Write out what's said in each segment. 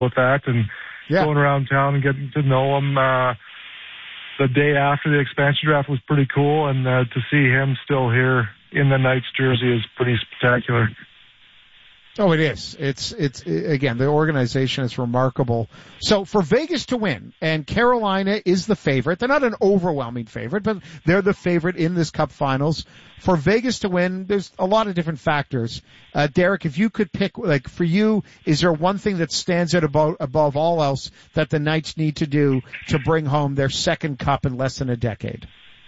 with that and going around town and getting to know him. The day after the expansion draft was pretty cool, and to see him still here in the Knights jersey is pretty spectacular. Oh, it is. It's again, the organization is remarkable. So for Vegas to win, and Carolina is the favorite. They're not an overwhelming favorite, but they're the favorite in this Cup Finals. For Vegas to win, there's a lot of different factors. Derek, if you could pick, like for you, is there one thing that stands out above all else that the Knights need to do to bring home their second cup in less than a decade?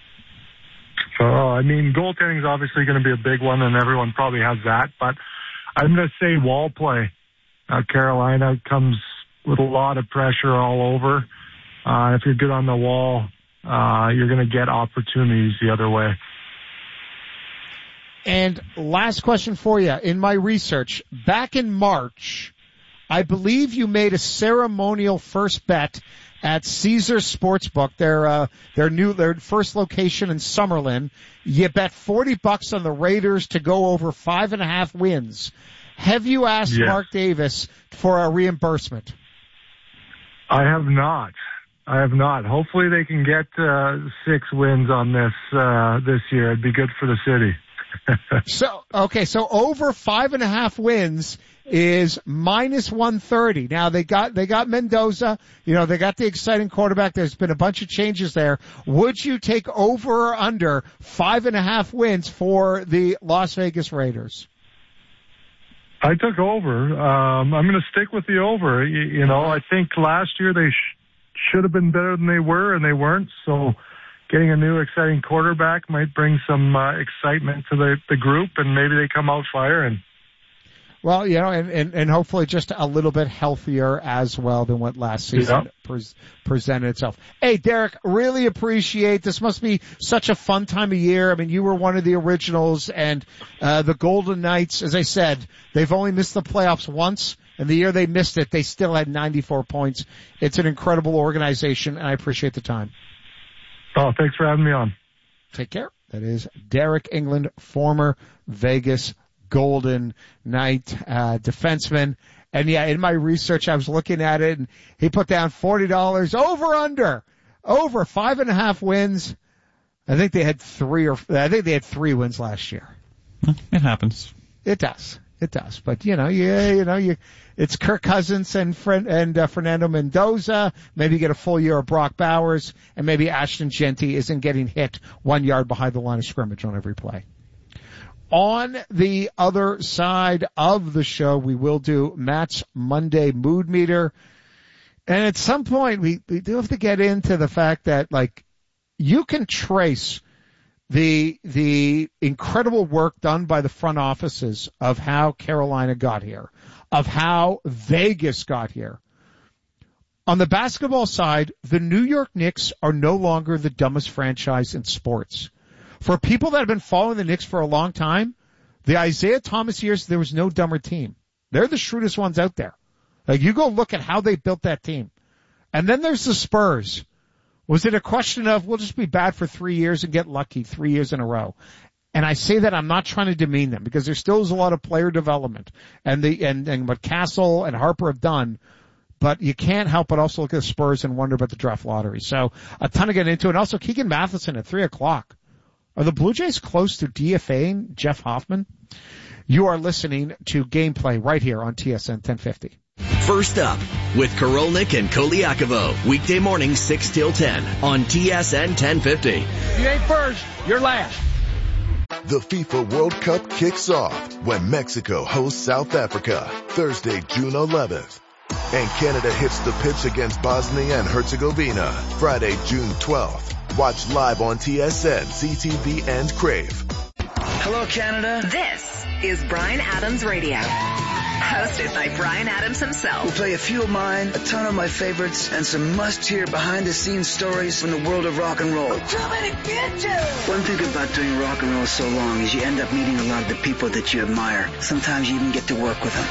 Goaltending is obviously going to be a big one, and everyone probably has that, but I'm going to say wall play. Carolina comes with a lot of pressure all over. If you're good on the wall, you're going to get opportunities the other way. And last question for you. In my research, back in March, I believe you made a ceremonial first bet at Caesars Sportsbook, their first location in Summerlin. You bet $40 on the Raiders to go over 5.5 wins. Have you asked Mark Davis for a reimbursement? I have not. Hopefully they can get 6 wins on this year. It'd be good for the city. So over 5.5 wins is minus 130. Now they got Mendoza, they got the exciting quarterback. There's been a bunch of changes there. Would you take over or under 5.5 wins for the Las Vegas Raiders? I took over. I'm going to stick with the over. I think last year they should have been better than they were, and they weren't. So getting a new exciting quarterback might bring some excitement to the group, and maybe they come out firing. Well, and hopefully just a little bit healthier as well than what last season presented itself. Hey, Derek, really appreciate this. Must be such a fun time of year. I mean, you were one of the originals, and the Golden Knights, as I said, they've only missed the playoffs once, and the year they missed it, they still had 94 points. It's an incredible organization, and I appreciate the time. Oh, thanks for having me on. Take care. That is Derek England, former Vegas Golden Knight defenseman. And in my research, I was looking at it, and he put down $40 over 5.5 wins. I think they had 3 wins last year. It happens. It does. But it's Kirk Cousins and Fernando Mendoza. Maybe get a full year of Brock Bowers, and maybe Ashton Genty isn't getting hit 1 yard behind the line of scrimmage on every play. On the other side of the show, we will do Matt's Monday Mood Meter. And at some point, we do have to get into the fact that, you can trace the incredible work done by the front offices of how Carolina got here, of how Vegas got here. On the basketball side, the New York Knicks are no longer the dumbest franchise in sports. For people that have been following the Knicks for a long time, the Isaiah Thomas years, there was no dumber team. They're the shrewdest ones out there. You go look at how they built that team. And then there's the Spurs. Was it a question of, we'll just be bad for 3 years and get lucky 3 years in a row? And I say that I'm not trying to demean them, because there still is a lot of player development and what Castle and Harper have done. But you can't help but also look at the Spurs and wonder about the draft lottery. So a ton to get into. And also Keegan Matheson at 3:00. Are the Blue Jays close to DFAing Jeff Hoffman? You are listening to Gameplay right here on TSN 1050. First up with Korolnik and Koliakovo. Weekday morning 6 till 10 on TSN 1050. You ain't first, you're last. The FIFA World Cup kicks off when Mexico hosts South Africa Thursday, June 11th. And Canada hits the pitch against Bosnia and Herzegovina Friday, June 12th. Watch live on TSN, CTV, and Crave. Hello, Canada. This is Bryan Adams Radio. Hosted by Bryan Adams himself. We'll play a few of mine, a ton of my favorites, and some must-hear behind-the-scenes stories from the world of rock and roll. One thing about doing rock and roll so long is you end up meeting a lot of the people that you admire. Sometimes you even get to work with them.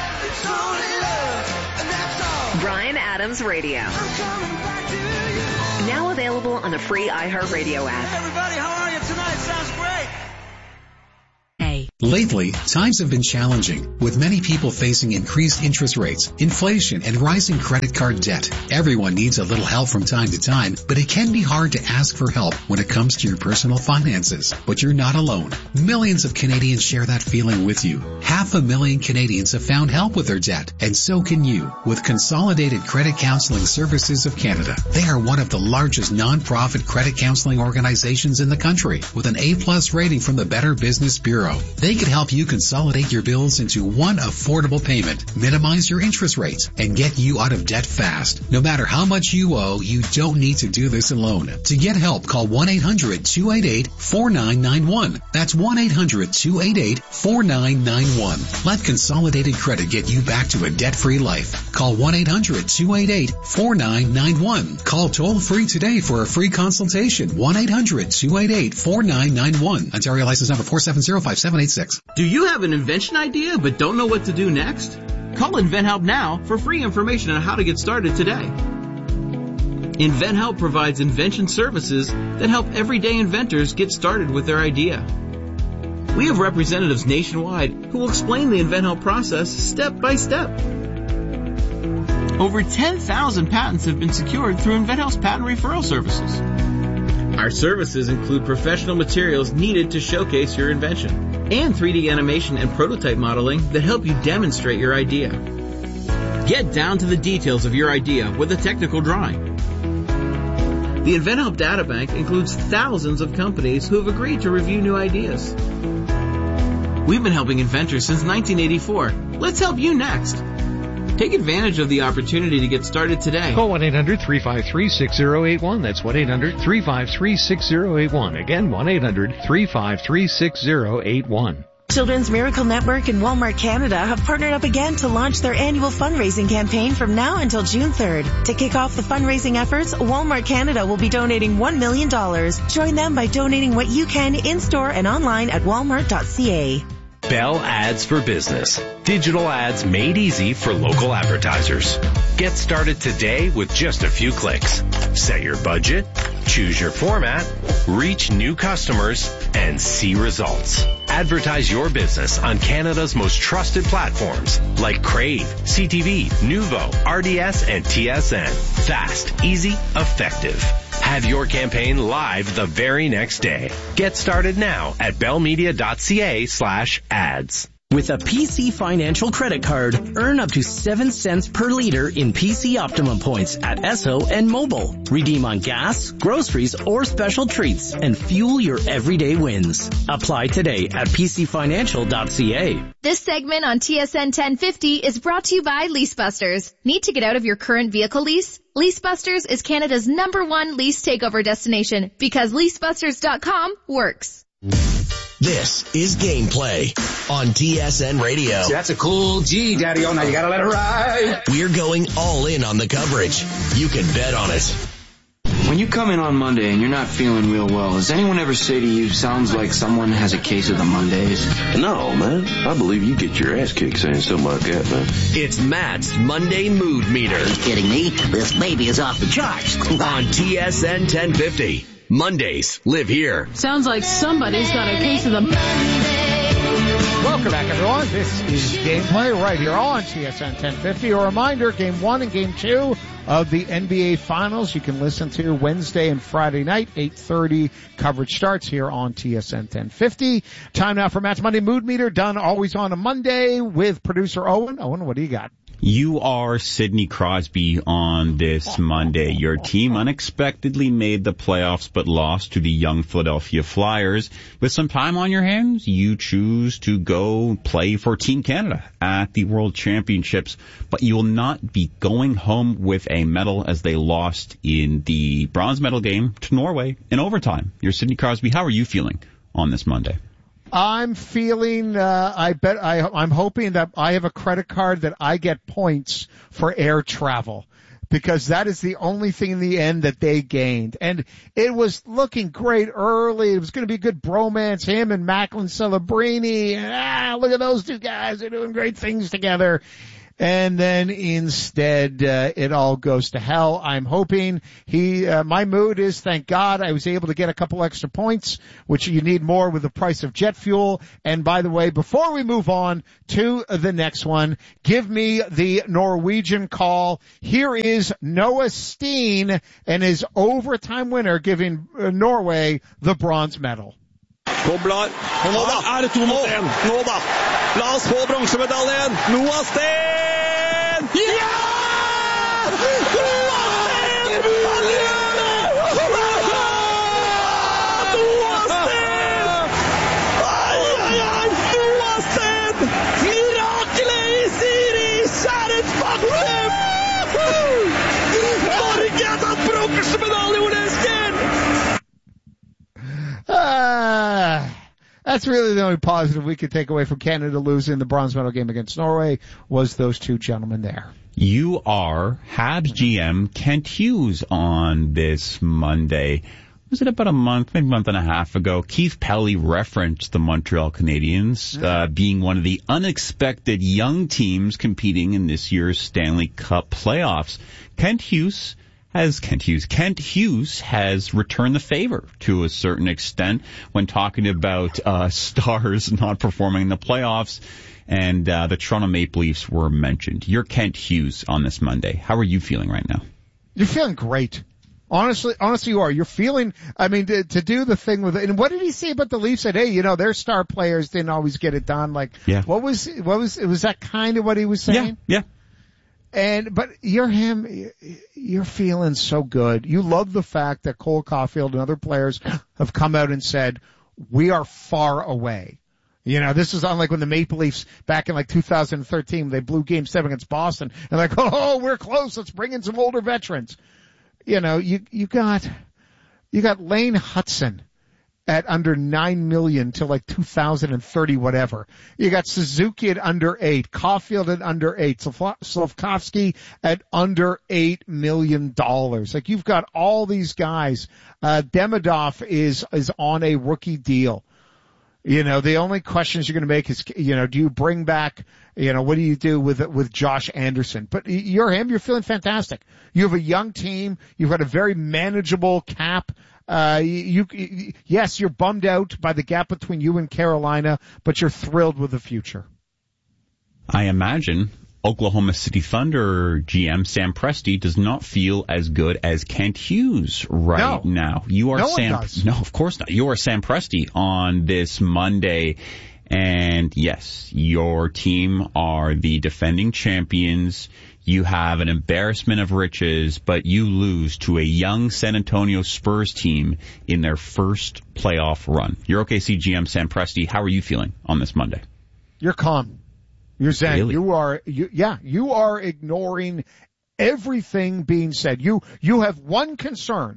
Bryan Adams Radio. Now available on the free iHeartRadio app. Everybody, how are you tonight? Sounds great. Lately, times have been challenging, with many people facing increased interest rates, inflation, and rising credit card debt. Everyone needs a little help from time to time, but it can be hard to ask for help when it comes to your personal finances. But you're not alone. Millions of Canadians share that feeling with you. 500,000 Canadians have found help with their debt, and so can you, with Consolidated Credit Counseling Services of Canada. They are one of the largest non-profit credit counseling organizations in the country, with an A+ rating from the Better Business Bureau. They can help you consolidate your bills into one affordable payment, minimize your interest rates, and get you out of debt fast. No matter how much you owe, you don't need to do this alone. To get help, call 1-800-288-4991. That's 1-800-288-4991. Let Consolidated Credit get you back to a debt-free life. Call 1-800-288-4991. Call toll-free today for a free consultation. 1-800-288-4991. Ontario license number 4705786. Do you have an invention idea but don't know what to do next? Call InventHelp now for free information on how to get started today. InventHelp provides invention services that help everyday inventors get started with their idea. We have representatives nationwide who will explain the InventHelp process step by step. Over 10,000 patents have been secured through InventHelp's patent referral services. Our services include professional materials needed to showcase your invention, and 3D animation and prototype modeling that help you demonstrate your idea. Get down to the details of your idea with a technical drawing. The InventHelp Databank includes thousands of companies who have agreed to review new ideas. We've been helping inventors since 1984. Let's help you next. Take advantage of the opportunity to get started today. Call 1-800-353-6081. That's 1-800-353-6081. Again, 1-800-353-6081. Children's Miracle Network and Walmart Canada have partnered up again to launch their annual fundraising campaign from now until June 3rd. To kick off the fundraising efforts, Walmart Canada will be donating $1 million. Join them by donating what you can in-store and online at walmart.ca. Bell Ads for Business. Digital ads made easy for local advertisers. Get started today with just a few clicks. Set your budget, choose your format, reach new customers, and see results. Advertise your business on Canada's most trusted platforms like Crave, CTV, Nuvo, RDS, and TSN. Fast, easy, effective. Have your campaign live the very next day. Get started now at bellmedia.ca/ads. With a PC Financial credit card, earn up to 7 cents per liter in PC Optimum points at Esso and Mobile. Redeem on gas, groceries, or special treats and fuel your everyday wins. Apply today at pcfinancial.ca. This segment on TSN 1050 is brought to you by Leasebusters. Need to get out of your current vehicle lease? Leasebusters is Canada's #1 lease takeover destination because leasebusters.com works. This is Gameplay on TSN Radio. That's a cool G, Daddy-O. Now you gotta let it ride. We're going all in on the coverage. You can bet on it. When you come in on Monday and you're not feeling real well, does anyone ever say to you, sounds like someone has a case of the Mondays? No, man. I believe you get your ass kicked saying something like that, man. It's Matt's Monday Mood Meter. Are you kidding me? This baby is off the charts. On TSN 1050. Mondays live here. Sounds like somebody's got a case of the Monday. Welcome back, everyone. This is Gameplay right here on TSN 1050. A reminder, Game 1 and Game 2 of the NBA Finals you can listen to Wednesday and Friday night, 8:30. Coverage starts here on TSN 1050. Time now for Matt's Monday Mood Meter, done always on a Monday with producer Owen. Owen, what do you got? You are Sidney Crosby on this Monday. Your team unexpectedly made the playoffs but lost to the young Philadelphia Flyers. With some time on your hands, you choose to go play for Team Canada at the World Championships, but you will not be going home with a medal as they lost in the bronze medal game to Norway in overtime. You're Sidney Crosby. How are you feeling on this Monday? I'm feeling, I'm hoping that I have a credit card that I get points for air travel, because that is the only thing in the end that they gained. And it was looking great early. It was going to be a good bromance, him and Macklin Celebrini. Look at those two guys. They're doing great things together. And then instead, it all goes to hell. I'm hoping my mood is, thank God, I was able to get a couple extra points, which you need more with the price of jet fuel. And by the way, before we move on to the next one, give me the Norwegian call. Here is Noah Steen and his overtime winner giving Norway the bronze medal. Koblar. Og nå er det 2-1. Nå da. La oss få bronsemedaljen. Noah Steen! Ja! Noah Steen! Han gjør det! Noah Steen! Ai! Noah Steen! Mirakelet i Siri! Kjærens faktum! Norge har tatt bronsemedalje, Ole Eskil! That's really the only positive we could take away from Canada losing the bronze medal game against Norway was those two gentlemen there. You are Habs GM Kent Hughes on this Monday. Was it about maybe a month and a half ago? Keith Pelly referenced the Montreal Canadiens being one of the unexpected young teams competing in this year's Stanley Cup playoffs. Kent Hughes has returned the favor to a certain extent when talking about stars not performing in the playoffs, and the Toronto Maple Leafs were mentioned. You're Kent Hughes on this Monday. How are you feeling right now? You're feeling great. Honestly, you are. You're feeling, to do the thing with it. And what did he say about the Leafs? Said, hey, their star players didn't always get it done. Like, yeah. Was that kind of what he was saying? Yeah. But you're feeling so good. You love the fact that Cole Caulfield and other players have come out and said, we are far away. This is unlike when the Maple Leafs back in 2013, they blew Game 7 against Boston. And we're close. Let's bring in some older veterans. You got Lane Hudson at under $9 million till 2030, whatever. You got Suzuki at under 8, Caulfield at under 8, Slavkovsky at under $8 million. You've got all these guys. Demidov is on a rookie deal. The only questions you're going to make is, do you bring back, what do you do with Josh Anderson? But you're feeling fantastic. You have a young team. You've got a very manageable cap. Yes, you're bummed out by the gap between you and Carolina, but you're thrilled with the future. I imagine Oklahoma City Thunder GM Sam Presti does not feel as good as Kent Hughes now. You are No, of course not. You are Sam Presti on this Monday. And yes, your team are the defending champions. You have an embarrassment of riches, but you lose to a young San Antonio Spurs team in their first playoff run. Your OKC GM Sam Presti, how are you feeling on this Monday? You're calm. You're zen. Really? You are ignoring everything being said. You have one concern.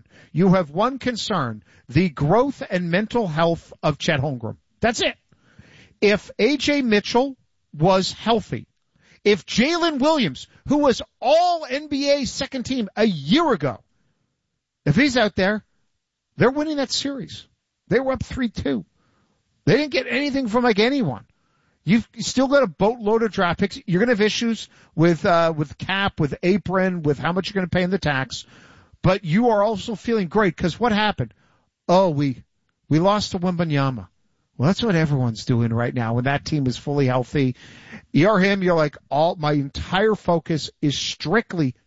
The growth and mental health of Chet Holmgren. That's it. If A.J. Mitchell was healthy, if Jalen Williams, who was all NBA second team a year ago, if he's out there, they're winning that series. They were up 3-2. They didn't get anything from anyone. You've still got a boatload of draft picks. You're going to have issues with cap, with apron, with how much you're going to pay in the tax. But you are also feeling great because what happened? Oh, we lost to Wembanyama. Well, that's what everyone's doing right now when that team is fully healthy. You're my entire focus is strictly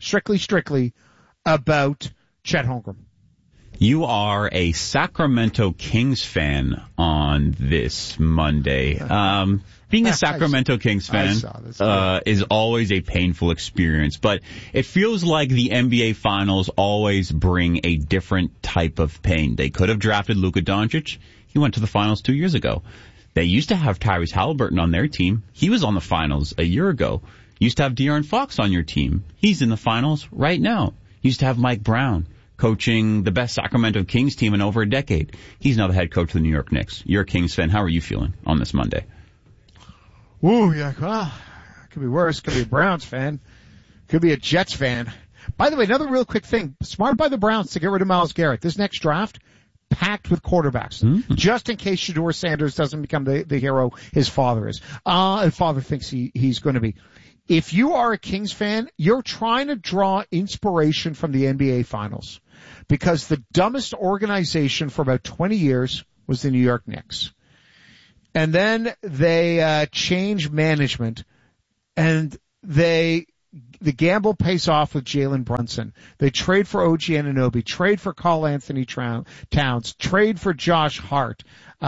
about Chet Holmgren. You are a Sacramento Kings fan on this Monday. Being a Sacramento Kings fan is always a painful experience, but it feels like the NBA Finals always bring a different type of pain. They could have drafted Luka Doncic. He went to the Finals 2 years ago. They used to have Tyrese Halliburton on their team. He was on the Finals a year ago. Used to have De'Aaron Fox on your team. He's in the Finals right now. Used to have Mike Brown coaching the best Sacramento Kings team in over a decade. He's now the head coach of the New York Knicks. You're a Kings fan. How are you feeling on this Monday? Ooh, yeah, well, could be worse. Could be a Browns fan. Could be a Jets fan. By the way, another real quick thing. Smart by the Browns to get rid of Myles Garrett. This next draft, packed with quarterbacks, just in case Shedeur Sanders doesn't become the hero his father is. His father thinks he's going to be. If you are a Kings fan, you're trying to draw inspiration from the NBA Finals, because the dumbest organization for about 20 years was the New York Knicks. And then they changed management, and the gamble pays off with Jalen Brunson. They trade for OG Anunoby, trade for Karl Anthony Towns, trade for Josh Hart.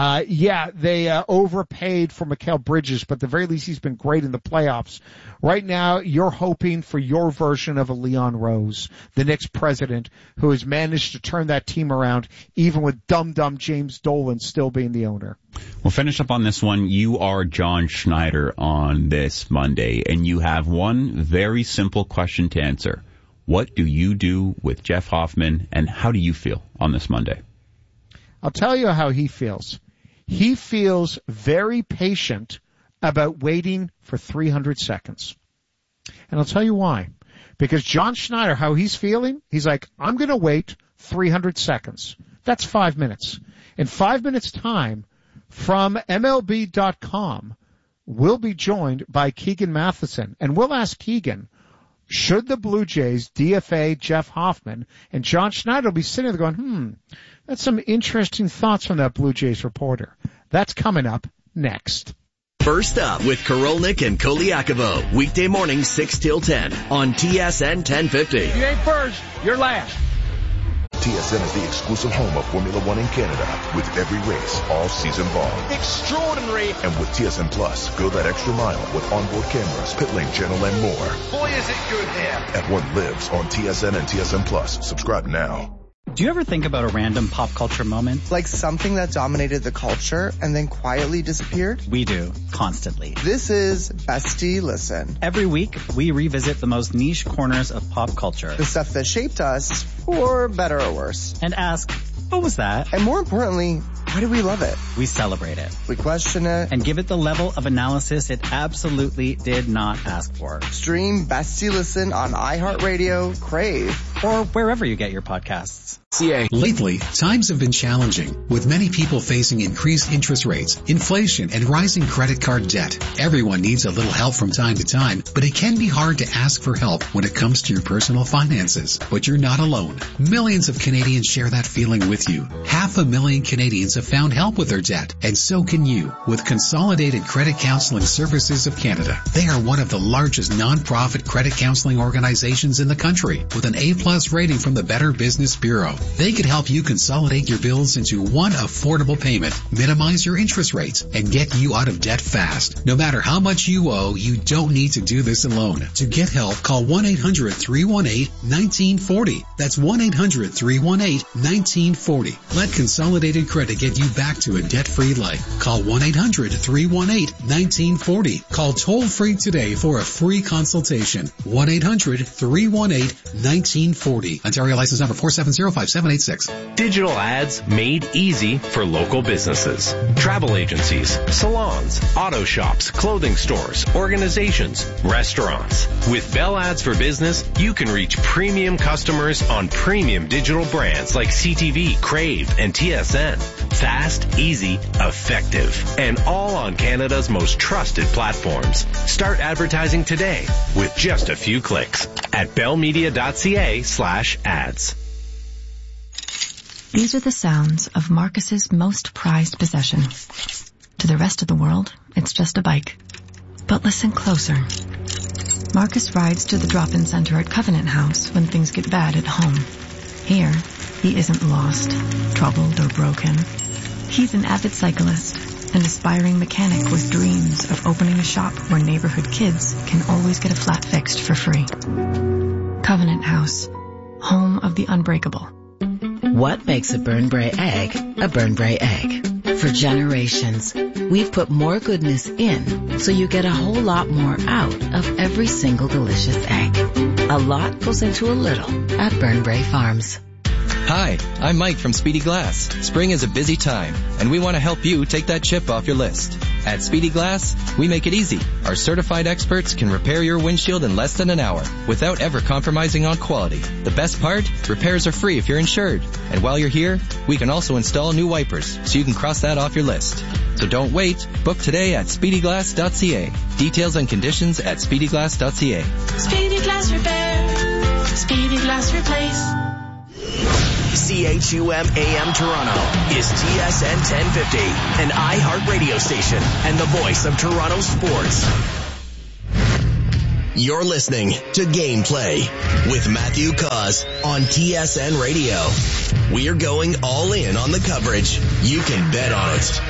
They overpaid for Mikal Bridges, but at the very least he's been great in the playoffs. Right now, you're hoping for your version of a Leon Rose, the Knicks president, who has managed to turn that team around, even with dumb James Dolan still being the owner. We'll finish up on this one. You are John Schneider on this Monday, and you have one very simple question to answer. What do you do with Jeff Hoffman, and how do you feel on this Monday? I'll tell you how he feels. He feels very patient about waiting for 300 seconds. And I'll tell you why. Because John Schneider, how he's feeling, he's like, I'm going to wait 300 seconds. That's 5 minutes. In 5 minutes' time, from MLB.com, we'll be joined by Keegan Matheson. And we'll ask Keegan, should the Blue Jays DFA Jeff Hoffman? And John Schneider will be sitting there going, that's some interesting thoughts from that Blue Jays reporter. That's coming up next. First Up with Korolnik and Koliakovo. Weekday morning 6 till 10 on TSN 1050. You ain't first, you're last. TSN is the exclusive home of Formula One in Canada, with every race all season long. Extraordinary. And with TSN Plus, go that extra mile with onboard cameras, pit lane channel, and more. Boy, is it good there. F1 lives on TSN and TSN Plus. Subscribe now. Do you ever think about a random pop culture moment? Like something that dominated the culture and then quietly disappeared? We do, constantly. This is Bestie Listen. Every week, we revisit the most niche corners of pop culture. The stuff that shaped us, for better or worse. And ask, what was that? And more importantly, why do we love it? We celebrate it. We question it. And give it the level of analysis it absolutely did not ask for. Stream Bestie Listen on iHeartRadio, Crave, or wherever you get your podcasts. Lately, times have been challenging, with many people facing increased interest rates, inflation, and rising credit card debt. Everyone needs a little help from time to time, but it can be hard to ask for help when it comes to your personal finances. But you're not alone. Millions of Canadians share that feeling with you. 500,000 Canadians have found help with their debt, and so can you with Consolidated Credit Counseling Services of Canada. They are one of the largest non-profit credit counseling organizations in the country, with an A+ rating from the Better Business Bureau. They could help you consolidate your bills into one affordable payment, minimize your interest rates, and get you out of debt fast. No matter how much you owe, you don't need to do this alone. To get help, call 1-800-318-1940. That's 1-800-318-1940. Let Consolidated Credit get you back to a debt-free life. Call 1-800-318-1940. Call toll-free today for a free consultation. 1-800-318-1940. Ontario license number 4705786. Digital ads made easy for local businesses. Travel agencies, salons, auto shops, clothing stores, organizations, restaurants. With Bell Ads for Business, you can reach premium customers on premium digital brands like CTV, Crave, and TSN. Fast, easy, effective, and all on Canada's most trusted platforms. Start advertising today with just a few clicks at bellmedia.ca/ads. These are the sounds of Marcus's most prized possession. To the rest of the world, it's just a bike. But listen closer. Marcus rides to the drop-in center at Covenant House when things get bad at home. Here, he isn't lost, troubled, or broken. He's an avid cyclist, an aspiring mechanic with dreams of opening a shop where neighborhood kids can always get a flat fixed for free. Covenant House, home of the unbreakable. What makes a Burnbrae egg a Burnbrae egg? For generations, we've put more goodness in so you get a whole lot more out of every single delicious egg. A lot goes into a little at Burnbrae Farms. Hi, I'm Mike from Speedy Glass. Spring is a busy time, and we want to help you take that chip off your list. At Speedy Glass, we make it easy. Our certified experts can repair your windshield in less than an hour without ever compromising on quality. The best part? Repairs are free if you're insured. And while you're here, we can also install new wipers so you can cross that off your list. So don't wait. Book today at speedyglass.ca. Details and conditions at speedyglass.ca. Speedy Glass Repair. Speedy Glass Replace. CHUM AM Toronto is TSN 1050, an iHeart radio station and the voice of Toronto sports. You're listening to Gameplay with Matthew Cause on TSN Radio. We're going all in on the coverage. You can bet on it.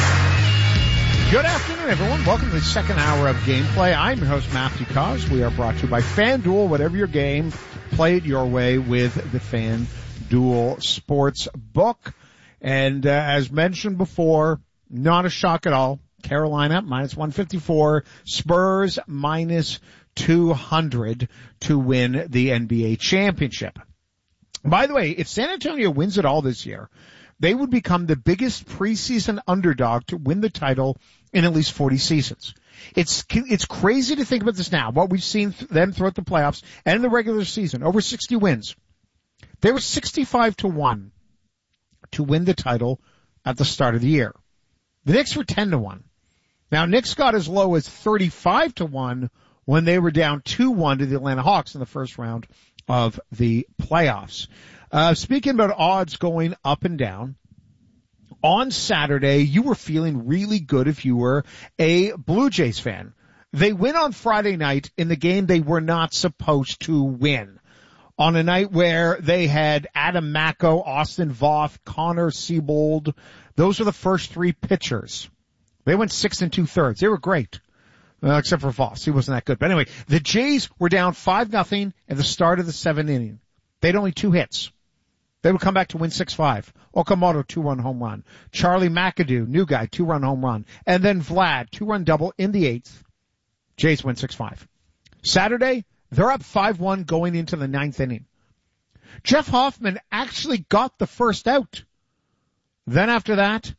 Good afternoon, everyone. Welcome to the second hour of Gameplay. I'm your host, Matthew Cause. We are brought to you by FanDuel. Whatever your game, play it your way with the FanDuel Sports Book. And as mentioned before, not a shock at all. Carolina minus 154, Spurs minus 200 to win the NBA championship. By the way, if San Antonio wins it all this year, they would become the biggest preseason underdog to win the title in at least 40 seasons. It's crazy to think about this now. What we've seen them throughout the playoffs and the regular season, over 60 wins. They were 65-1 to win the title at the start of the year. The Knicks were 10-1. Now, Knicks got as low as 35-1 when they were down 2-1 to the Atlanta Hawks in the first round of the playoffs. Speaking about odds going up and down, on Saturday, you were feeling really good if you were a Blue Jays fan. They win on Friday night in the game they were not supposed to win. On a night where they had Adam Macko, Austin Voth, Connor Siebold. Those were the first three pitchers. They went 6 2/3. They were great. Except for Voss. He wasn't that good. But anyway, the Jays were down 5-0 at the start of the 7th inning. They had only 2 hits. They would come back to win 6-5. Okamoto, 2-run home run. Charlie McAdoo, new guy, 2-run home run. And then Vlad, 2-run double in the 8th. Jays win 6-5. Saturday, they're up 5-1 going into the 9th inning. Jeff Hoffman actually got the first out. Then after that,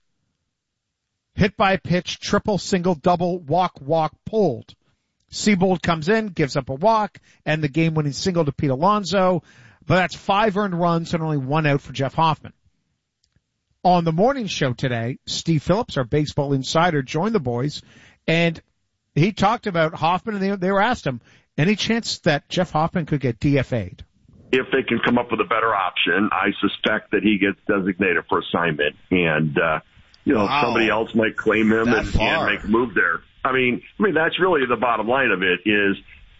hit by a pitch, triple, single, double, walk, pulled. Siebold comes in, gives up a walk, and the game-winning single to Pete Alonso. But that's 5 earned runs and only 1 out for Jeff Hoffman. On the morning show today, Steve Phillips, our baseball insider, joined the boys, and he talked about Hoffman, and they were asked him, any chance that Jeff Hoffman could get DFA'd? If they can come up with a better option, I suspect that he gets designated for assignment, and somebody else might claim him and make a move there. I mean, that's really the bottom line of it is,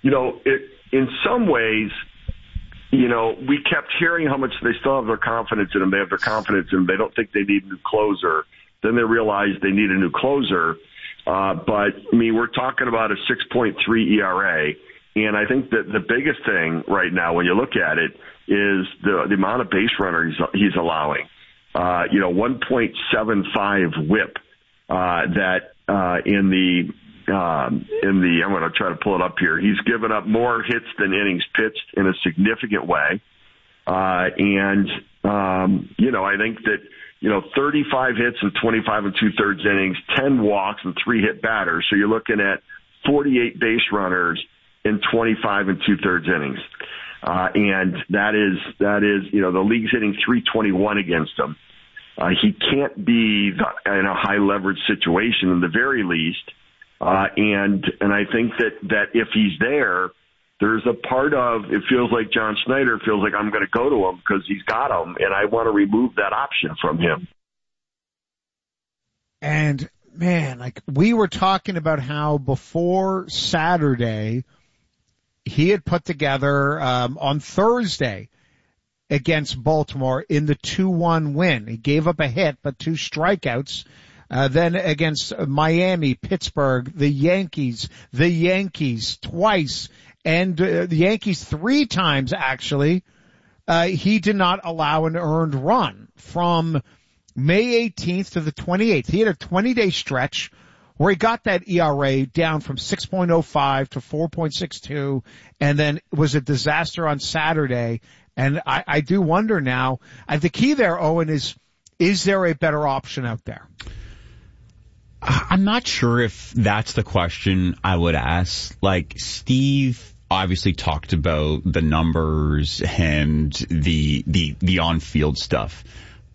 in some ways, we kept hearing how much they still have their confidence in him. They have their confidence in him. They don't think they need a new closer. Then they realize they need a new closer. We're talking about a 6.3 ERA. And I think that the biggest thing right now when you look at it is the amount of base runners he's allowing. 1.75 whip, I'm going to try to pull it up here. He's given up more hits than innings pitched in a significant way. I think that, 35 hits in 25 2/3 innings, 10 walks and 3 hit batters. So you're looking at 48 base runners in 25 2/3 innings. And that is, the league's hitting .321 against him. He can't be in a high leverage situation in the very least. And I think that if he's there, there's a part of, it feels like John Schneider feels like I'm going to go to him because he's got him and I want to remove that option from him. And man, we were talking about how before Saturday, he had put together, on Thursday against Baltimore in the 2-1 win. He gave up a hit, but 2 strikeouts. Then against Miami, Pittsburgh, the Yankees twice, and the Yankees 3 times actually. He did not allow an earned run from May 18th to the 28th. He had a 20-day stretch where he got that ERA down from 6.05 to 4.62, and then it was a disaster on Saturday. And I do wonder now, the key there, Owen, is there a better option out there? I'm not sure if that's the question I would ask. Steve obviously talked about the numbers and the on-field stuff.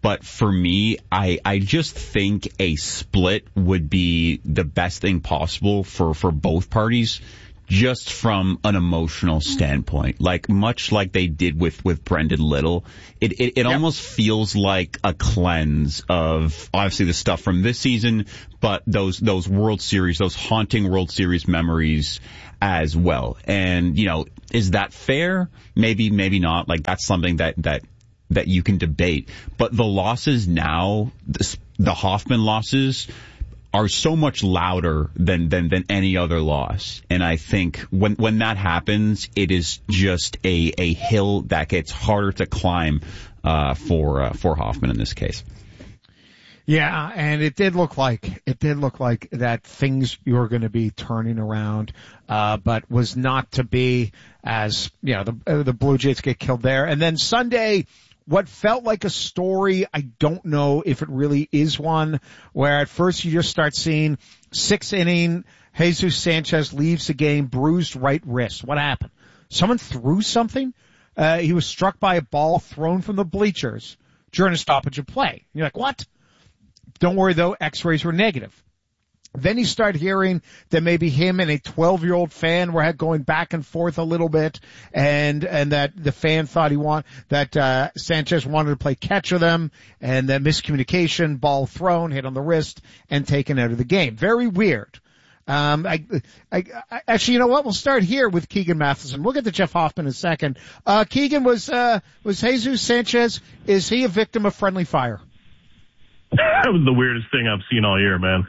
But for me, I just think a split would be the best thing possible for both parties, just from an emotional standpoint. Like, much like they did with Brendan Little, it almost feels like a cleanse of, obviously, the stuff from this season, but those World Series, those haunting World Series memories as well. And, is that fair? Maybe not. Like, that's something that you can debate. But the losses now, the Hoffman losses, are so much louder than any other loss. And I think when that happens, it is just a hill that gets harder to climb for Hoffman in this case. Yeah, and it did look like that things were going to be turning around, but was not to be, as the Blue Jays get killed there. And then Sunday, what felt like a story, I don't know if it really is one, where at first you just start seeing 6th inning, Jesus Sanchez leaves the game, bruised right wrist. What happened? Someone threw something? He was struck by a ball thrown from the bleachers during a stoppage of play. You're like, what? Don't worry though, x-rays were negative. Then you start hearing that maybe him and a 12-year-old fan were going back and forth a little bit, and that the fan thought that Sanchez wanted to play catch with them, and that miscommunication, ball thrown, hit on the wrist, and taken out of the game. Very weird. Actually, you know what? We'll start here with Keegan Matheson. We'll get to Jeff Hoffman in a second. Keegan, was Jesus Sanchez, is he a victim of friendly fire? That was the weirdest thing I've seen all year, man.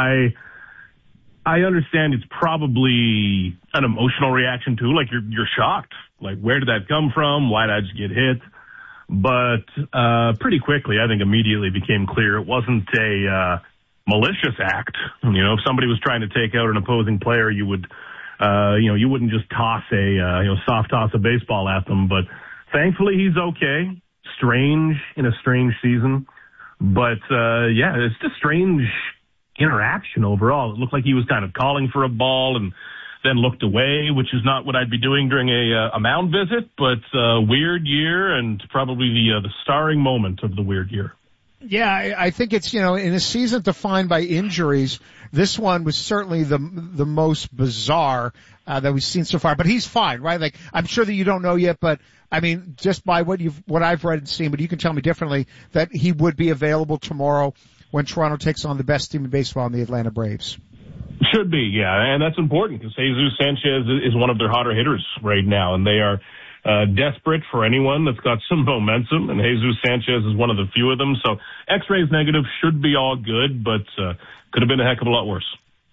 I understand it's probably an emotional reaction too. Like you're shocked. Like, where did that come from? Why did I just get hit? But pretty quickly, I think immediately became clear it wasn't a malicious act. If somebody was trying to take out an opposing player, you would, you wouldn't just toss soft toss a baseball at them. But thankfully, he's okay. Strange in a strange season. But, it's just strange interaction overall. It looked like he was kind of calling for a ball and then looked away, which is not what I'd be doing during a mound visit, but weird year and probably the starring moment of the weird year. Yeah, I think it's, in a season defined by injuries, this one was certainly the most bizarre that we've seen so far. But he's fine, right? Like, I'm sure that you don't know yet, but I mean, just by what I've read and seen, but you can tell me differently, that he would be available tomorrow when Toronto takes on the best team in baseball in the Atlanta Braves. Should be, yeah, and that's important because Jesus Sanchez is one of their hotter hitters right now, and they are desperate for anyone that's got some momentum, and Jesus Sanchez is one of the few of them. So X-rays negative, should be all good, but could have been a heck of a lot worse.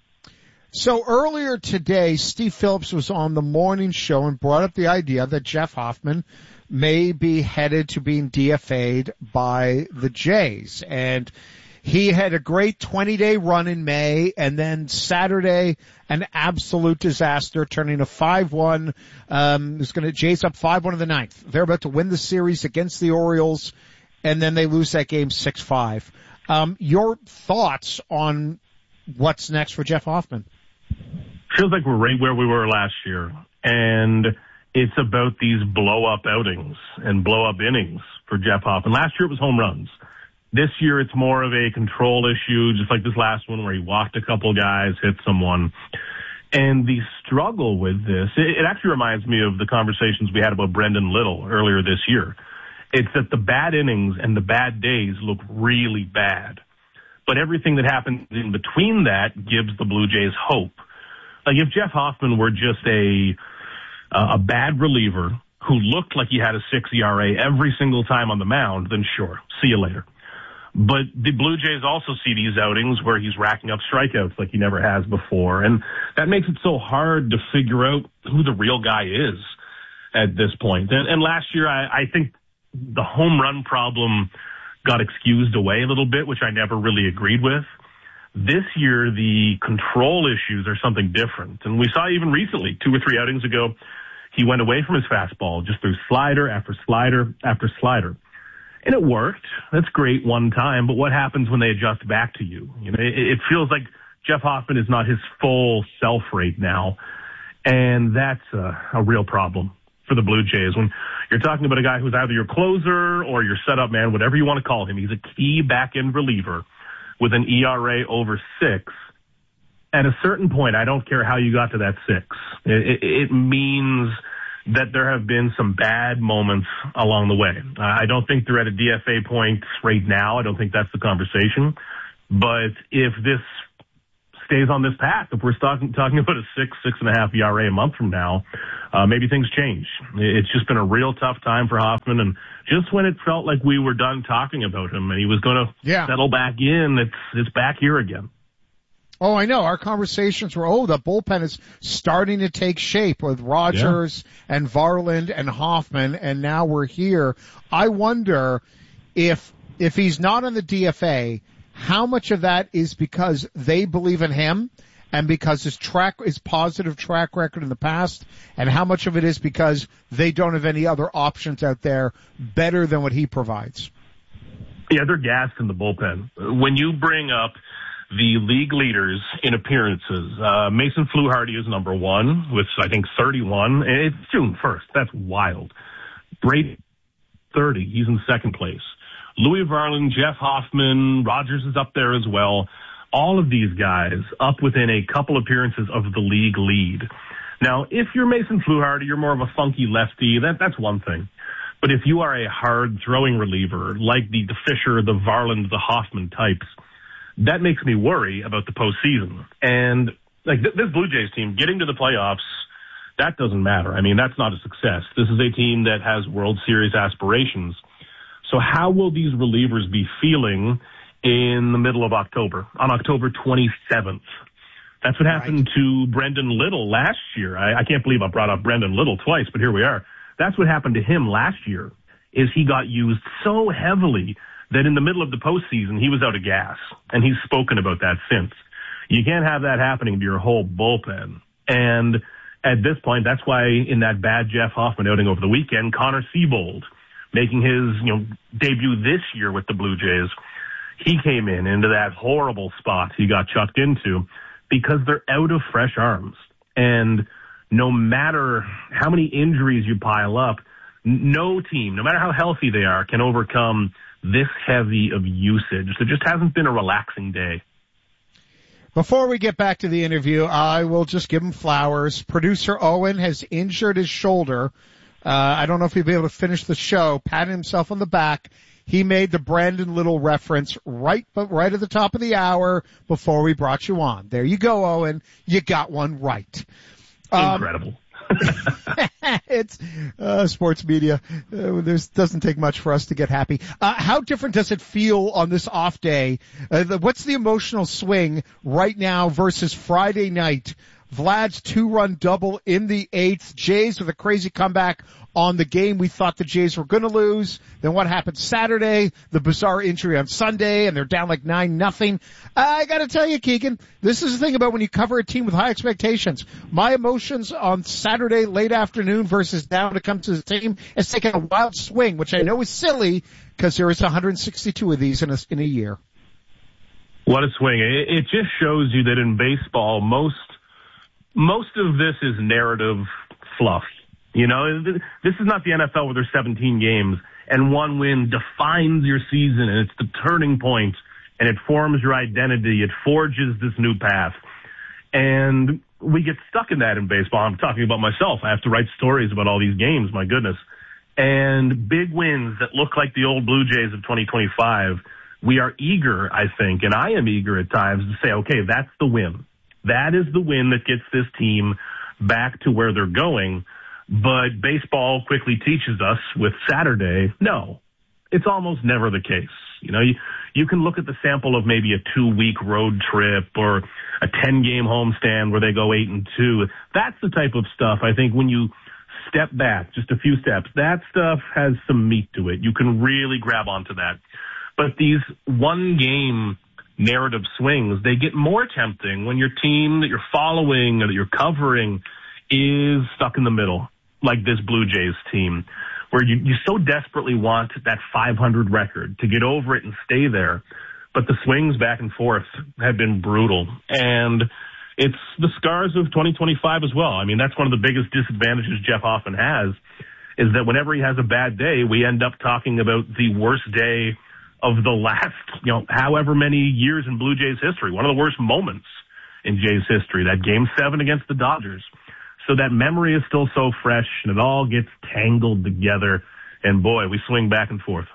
So earlier today, Steve Phillips was on the morning show and brought up the idea that Jeff Hoffman may be headed to being DFA'd by the Jays. And he had a great 20-day run in May, and then Saturday, an absolute disaster, turning a 5-1. Jays up 5-1 in the ninth. They're about to win the series against the Orioles, and then they lose that game 6-5. Your thoughts on what's next for Jeff Hoffman? Feels like we're right where we were last year, and it's about these blow-up outings and blow-up innings for Jeff Hoffman. Last year it was home runs. This year it's more of a control issue, just like this last one where he walked a couple guys, hit someone. And the struggle with this, it actually reminds me of the conversations we had about Brendan Little earlier this year. It's that the bad innings and the bad days look really bad. But everything that happens in between that gives the Blue Jays hope. Like if Jeff Hoffman were just a bad reliever who looked like he had a 6 ERA every single time on the mound, then sure, see you later. But the Blue Jays also see these outings where he's racking up strikeouts like he never has before. And that makes it so hard to figure out who the real guy is at this point. And last year, I think the home run problem got excused away a little bit, which I never really agreed with. This year, the control issues are something different. And we saw even recently, 2 or 3 outings ago, he went away from his fastball, just threw slider after slider after slider. And it worked. That's great one time, but what happens when they adjust back to you? It feels like Jeff Hoffman is not his full self right now, and that's a real problem for the Blue Jays. When you're talking about a guy who's either your closer or your setup man, whatever you want to call him, he's a key back-end reliever with an ERA over 6. At a certain point, I don't care how you got to that 6. It means that there have been some bad moments along the way. I don't think they're at a DFA point right now. I don't think that's the conversation. But if this stays on this path, if we're talking about a 6.5 ERA a month from now, maybe things change. It's just been a real tough time for Hoffman, and just when it felt like we were done talking about him and he was going to settle back in, it's back here again. Oh, I know. Our conversations were, the bullpen is starting to take shape with Rogers and Varland and Hoffman, and now we're here. I wonder if he's not on the DFA, how much of that is because they believe in him and because his positive track record in the past, and how much of it is because they don't have any other options out there better than what he provides? Yeah, they're gassed in the bullpen. When you bring up the league leaders in appearances, Mason Fluharty is number 1 with, I think, 31. It's June 1st. That's wild. Brady, 30. He's in second place. Louis Varland, Jeff Hoffman, Rogers is up there as well. All of these guys up within a couple appearances of the league lead. Now, if you're Mason Fluharty, you're more of a funky lefty. That's one thing. But if you are a hard-throwing reliever, like the Fisher, the Varland, the Hoffman types, that makes me worry about the postseason. And like this Blue Jays team getting to the playoffs, that doesn't matter. I mean, that's not a success. This is a team that has World Series aspirations. So how will these relievers be feeling in the middle of October, on October 27th? That's what happened to Brendan Little last year. I can't believe I brought up Brendan Little twice, but here we are. That's what happened to him last year, is he got used so heavily that in the middle of the postseason, he was out of gas, and he's spoken about that since. You can't have that happening to your whole bullpen. And at this point, that's why in that bad Jeff Hoffman outing over the weekend, Connor Siebold, making his debut this year with the Blue Jays, he came into that horrible spot he got chucked into because they're out of fresh arms. And no matter how many injuries you pile up, no team, no matter how healthy they are, can overcome this heavy of usage. There just hasn't been a relaxing day. Before we get back to the interview, I will just give him flowers. Producer Owen has injured his shoulder. I don't know if he'll be able to finish the show. Patting himself on the back. He made the Brandon Little reference right at the top of the hour before we brought you on. There you go, Owen. You got one right. Incredible. It's sports media. Doesn't take much for us to get happy. How different does it feel on this off day? What's the emotional swing right now versus Friday night? Vlad's 2-run double in the 8th. Jays with a crazy comeback on the game we thought the Jays were going to lose. Then what happened Saturday? The bizarre injury on Sunday, and they're down like 9-0. I got to tell you, Keegan, this is the thing about when you cover a team with high expectations. My emotions on Saturday late afternoon versus now when it comes to the team is taking a wild swing, which I know is silly because there is 162 of these in a year. What a swing. It just shows you that in baseball, most of this is narrative fluff. This is not the NFL where there's 17 games and one win defines your season and it's the turning point and it forms your identity. It forges this new path. And we get stuck in that in baseball. I'm talking about myself. I have to write stories about all these games, my goodness. And big wins that look like the old Blue Jays of 2025, we are eager, I think, and I am eager at times to say, okay, that's the win. That is the win that gets this team back to where they're going. But baseball quickly teaches us with Saturday, no, it's almost never the case. You can look at the sample of maybe a 2-week road trip or a 10-game homestand where they go 8-2. That's the type of stuff, I think, when you step back just a few steps, that stuff has some meat to it. You can really grab onto that. But these one-game narrative swings, they get more tempting when your team that you're following or that you're covering is stuck in the middle, like this Blue Jays team, where you so desperately want that 500 record to get over it and stay there. But the swings back and forth have been brutal. And it's the scars of 2025 as well. I mean, that's one of the biggest disadvantages Jeff Hoffman has, is that whenever he has a bad day, we end up talking about the worst day of the last, however many years in Blue Jays history. One of the worst moments in Jays history, that Game 7 against the Dodgers. So that memory is still so fresh, and it all gets tangled together. And boy, we swing back and forth.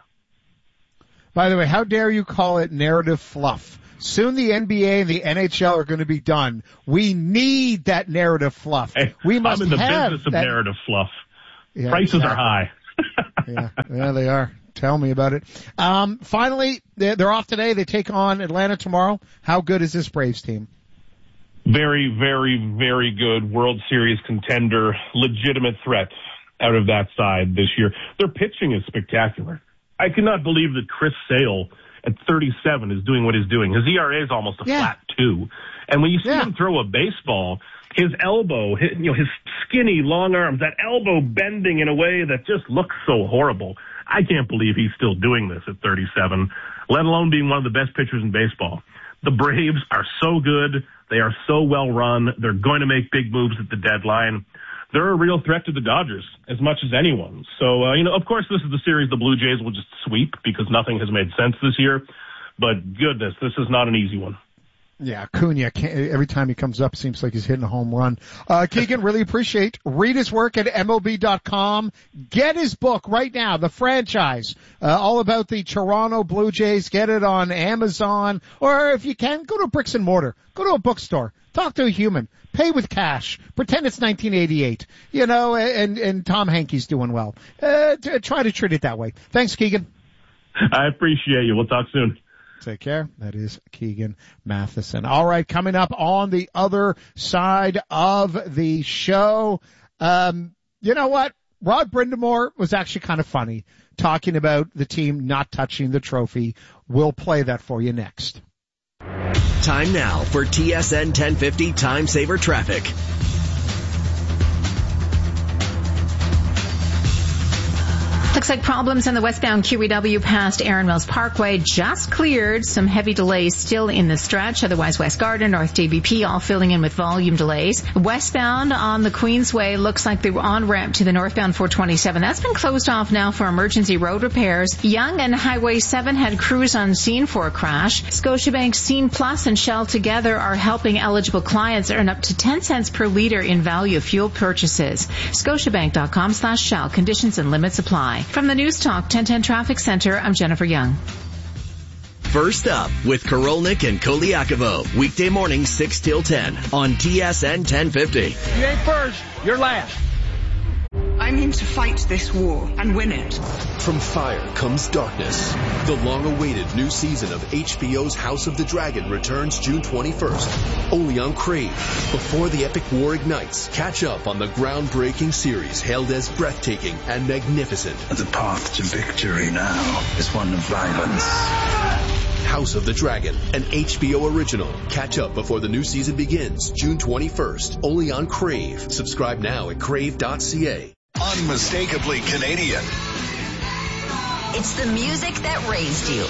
By the way, how dare you call it narrative fluff? Soon the NBA and the NHL are going to be done. We need that narrative fluff. Hey, we must I'm in the have business of that narrative fluff. Yeah, Prices are high. yeah, they are. Tell me about it. Finally, they're off today. They take on Atlanta tomorrow. How good is this Braves team? Very, very, very good World Series contender, legitimate threat out of that side this year. Their pitching is spectacular. I cannot believe that Chris Sale at 37 is doing what he's doing. His ERA is almost a flat 2. And when you see him throw a baseball, his elbow, his skinny, long arms, that elbow bending in a way that just looks so horrible. I can't believe he's still doing this at 37, let alone being one of the best pitchers in baseball. The Braves are so good. They are so well run. They're going to make big moves at the deadline. They're a real threat to the Dodgers as much as anyone. So, of course, this is the series the Blue Jays will just sweep because nothing has made sense this year. But goodness, this is not an easy one. Yeah, Cunha, every time he comes up, seems like he's hitting a home run. Keegan, really appreciate. Read his work at MLB.com. Get his book right now, The Franchise, all about the Toronto Blue Jays. Get it on Amazon, or if you can, go to bricks and mortar. Go to a bookstore. Talk to a human. Pay with cash. Pretend it's 1988. And Tom Hankey's doing well. Try to treat it that way. Thanks, Keegan. I appreciate you. We'll talk soon. Take care. That is Keegan Matheson. All right, coming up on the other side of the show, you know what? Rod Brindamore was actually kind of funny talking about the team not touching the trophy. We'll play that for you next. Time now for TSN 1050 Time Saver Traffic. Looks like problems on the westbound QEW past Erin Mills Parkway just cleared. Some heavy delays still in the stretch. Otherwise, West Garden, North DBP all filling in with volume delays. Westbound on the Queensway looks like the on-ramp to the northbound 427. That's been closed off now for emergency road repairs. Yonge and Highway 7 had crews on scene for a crash. Scotiabank Scene Plus and Shell together are helping eligible clients earn up to 10 cents per liter in value of fuel purchases. Scotiabank.com/Shell. Conditions and limits apply. From the News Talk 1010 Traffic Center, I'm Jennifer Young. First up with Korolnik and Koliakovo. Weekday morning 6 till 10 on TSN 1050. You ain't first, you're last. I'm in to fight this war and win it. From fire comes darkness. The long-awaited new season of HBO's House of the Dragon returns June 21st, only on Crave. Before the epic war ignites, catch up on the groundbreaking series hailed as breathtaking and magnificent. The path to victory now is one of violence. House of the Dragon, an HBO original. Catch up before the new season begins, June 21st, only on Crave. Subscribe now at crave.ca. Unmistakably Canadian. It's the music that raised you.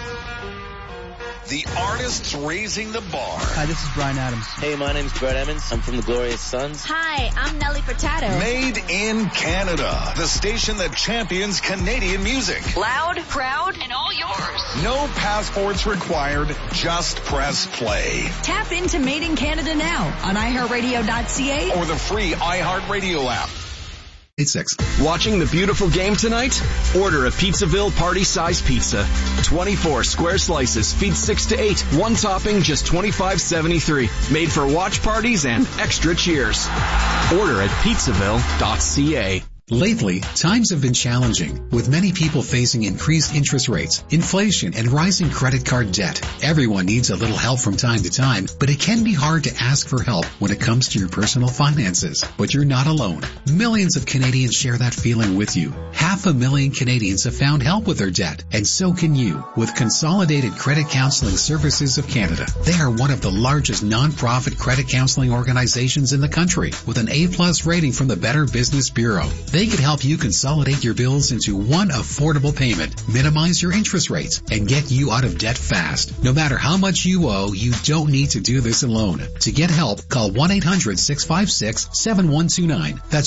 The artists raising the bar. Hi, this is Bryan Adams. Hey, my name's Brett Emmons. I'm from the Glorious Sons. Hi, I'm Nelly Furtado. Made in Canada. The station that champions Canadian music. Loud, proud, and all yours. No passports required. Just press play. Tap into Made in Canada now on iHeartRadio.ca or the free iHeartRadio app. 8-6. Watching the beautiful game tonight? Order a Pizzaville party-size pizza. 24 square slices, feed 6 to 8. One topping, just $25.73. Made for watch parties and extra cheers. Order at pizzaville.ca. Lately, times have been challenging, with many people facing increased interest rates, inflation, and rising credit card debt. Everyone needs a little help from time to time, but it can be hard to ask for help when it comes to your personal finances. But you're not alone. Millions of Canadians share that feeling with you. 500,000 Canadians have found help with their debt, and so can you with Consolidated Credit Counseling Services of Canada. They are one of the largest non-profit credit counseling organizations in the country, with an A+ rating from the Better Business Bureau. They could help you consolidate your bills into one affordable payment, minimize your interest rates, and get you out of debt fast. No matter how much you owe, you don't need to do this alone. To get help, call 1-800-656-7129. That's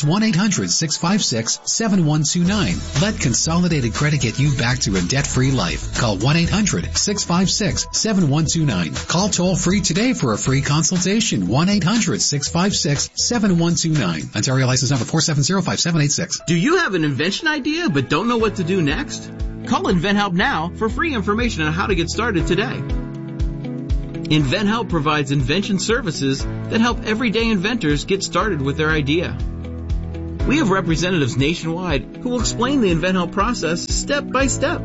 1-800-656-7129. Let Consolidated Credit get you back to a debt-free life. Call 1-800-656-7129. Call toll-free today for a free consultation. 1-800-656-7129. Ontario license number 4705786. Do you have an invention idea but don't know what to do next? Call InventHelp now for free information on how to get started today. InventHelp provides invention services that help everyday inventors get started with their idea. We have representatives nationwide who will explain the InventHelp process step by step.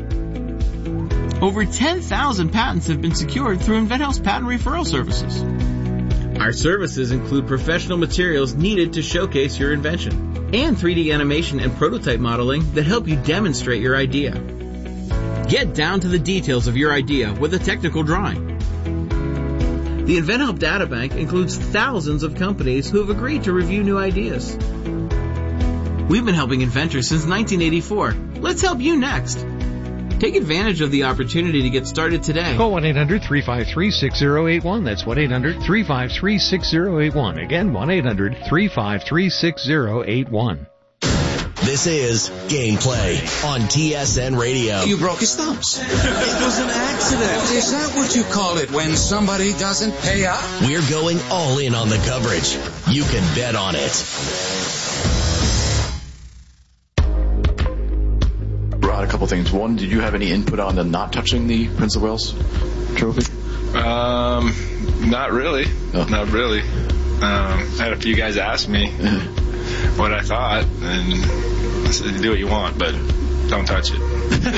Over 10,000 patents have been secured through InventHelp's patent referral services. Our services include professional materials needed to showcase your invention and 3D animation and prototype modeling that help you demonstrate your idea. Get down to the details of your idea with a technical drawing. The InventHelp Databank includes thousands of companies who have agreed to review new ideas. We've been helping inventors since 1984. Let's help you next. Take advantage of the opportunity to get started today. Call 1-800-353-6081. That's 1-800-353-6081. Again, 1-800-353-6081. This is Gameplay on TSN Radio. You broke his thumbs. It was an accident. Is that what you call it when somebody doesn't pay up? We're going all in on the coverage. You can bet on it. Rod, a couple things. One, did you have any input on the not touching the Prince of Wales trophy? Not really. Oh. Not really. I had a few guys ask me what I thought, and I said, do what you want, but don't touch it.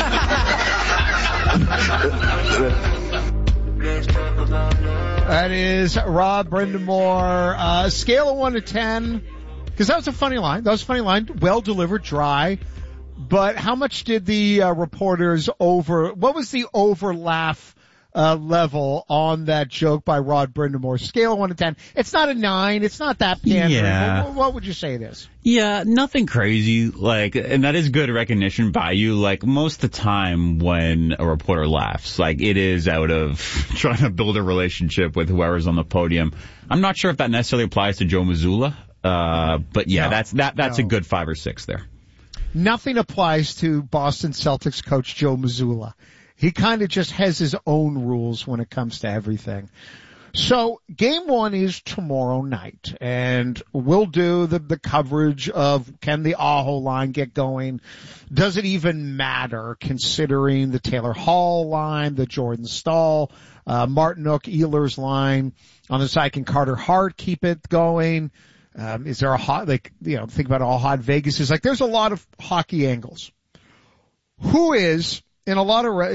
That is Rob Brindamore. Scale of 1 to 10, because that was a funny line. That was a funny line. Well delivered, dry. But how much did the reporters what was the over-laugh level on that joke by Rod Brindamore? Scale of 1 to 10. It's not a 9. It's not that pandering. Yeah. What would you say it is? Yeah, nothing crazy. And that is good recognition by you. Most of the time when a reporter laughs, it is out of trying to build a relationship with whoever's on the podium. I'm not sure if that necessarily applies to Joe Mazzulla. But yeah, that's a good 5 or 6 there. Nothing applies to Boston Celtics coach Joe Mazzulla. He kind of just has his own rules when it comes to everything. So game 1 is tomorrow night, and we'll do the coverage of can the Aho line get going? Does it even matter considering the Taylor Hall line, the Jordan Staal, Martinook, Ehlers line on the side? Can Carter Hart keep it going? Is there a hot, think about all hot Vegas is there's a lot of hockey angles. Who is in the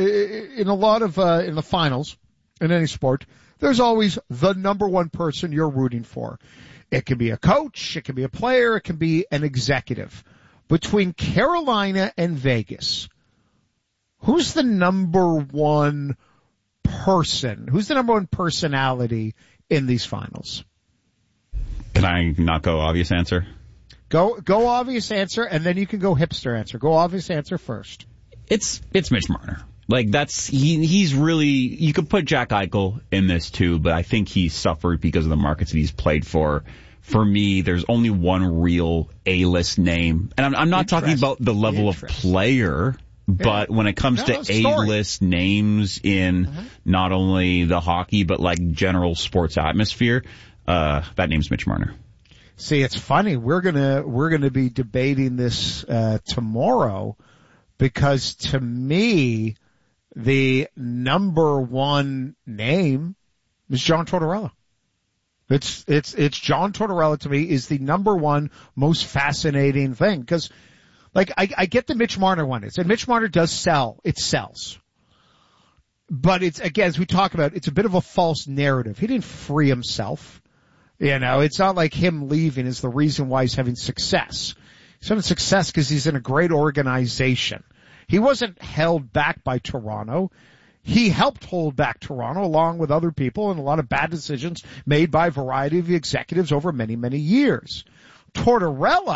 finals in any sport, there's always the number one person you're rooting for. It can be a coach, it can be a player, it can be an executive. Between Carolina and Vegas, who's the number one person? Who's the number one personality in these finals? Can I not go obvious answer? Go obvious answer, and then you can go hipster answer. Go obvious answer first. It's Mitch Marner. He's really, you could put Jack Eichel in this too, but I think he's suffered because of the markets that he's played for. For me, there's only one real A-list name. And I'm not talking about the level of player, but when it comes to A-list names in not only the hockey, but general sports atmosphere, that name's Mitch Marner. See, it's funny. We're gonna be debating this tomorrow, because to me, the number one name is John Tortorella. It's John Tortorella to me is the number one most fascinating thing, because I get the Mitch Marner one. And Mitch Marner does sell. It sells. But it's, again, as we talk about, it's a bit of a false narrative. He didn't free himself. It's not like him leaving is the reason why he's having success. He's having success because he's in a great organization. He wasn't held back by Toronto. He helped hold back Toronto along with other people and a lot of bad decisions made by a variety of executives over many, many years. Tortorella,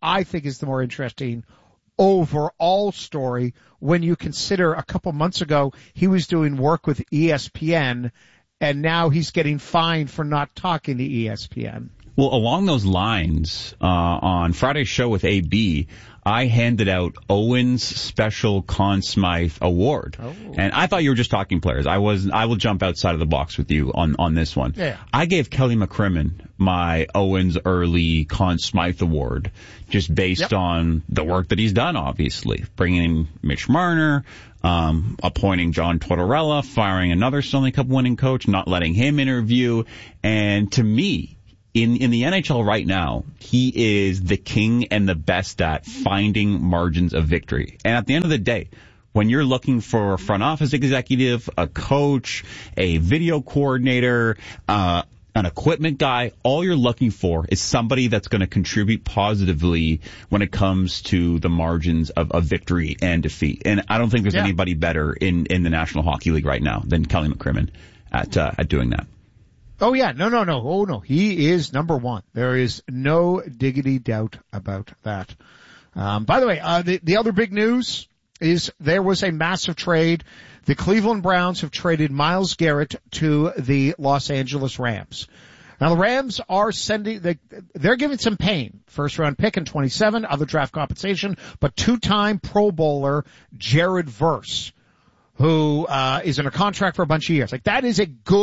I think is the more interesting overall story when you consider a couple months ago he was doing work with ESPN and now he's getting fined for not talking to ESPN. Well, along those lines, on Friday's show with AB, I handed out Owen's Special Conn Smythe Award. Oh. And I thought you were just talking players. I will jump outside of the box with you on this one. Yeah. I gave Kelly McCrimmon my Owen's Early Conn Smythe Award just based on the work that he's done, obviously. Bringing in Mitch Marner, appointing John Tortorella, firing another Stanley Cup winning coach, not letting him interview. And to me, in the NHL right now, he is the king and the best at finding margins of victory. And at the end of the day, when you're looking for a front office executive, a coach, a video coordinator, an equipment guy, all you're looking for is somebody that's going to contribute positively when it comes to the margins of victory and defeat. And I don't think there's anybody better in the National Hockey League right now than Kelly McCrimmon at doing that. Oh, yeah. No. Oh, no. He is number one. There is no diggity doubt about that. By the way, the other big news is there was a massive trade. The Cleveland Browns have traded Myles Garrett to the Los Angeles Rams. Now, the Rams are they're giving some pain. First round pick in 27, other draft compensation, but two-time Pro Bowler Jared Verse, who is in a contract for a bunch of years. Like, that is